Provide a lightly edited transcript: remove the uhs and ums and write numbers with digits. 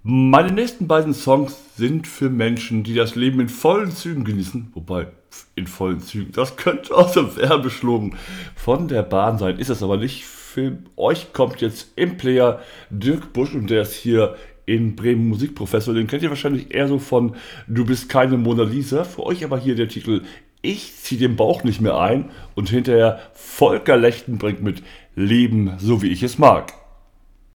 Meine nächsten beiden Songs sind für Menschen, die das Leben in vollen Zügen genießen. Wobei, in vollen Zügen, das könnte aus dem Werbeslogan von der Bahn sein, ist es aber nicht. Für euch kommt jetzt im Player Dirk Busch und der ist hier in Bremen Musikprofessor. Den kennt ihr wahrscheinlich eher so von Du bist keine Mona Lisa. Für euch aber hier der Titel Ich zieh den Bauch nicht mehr ein und hinterher Volker Lechtenbrink mit Leben so wie ich es mag.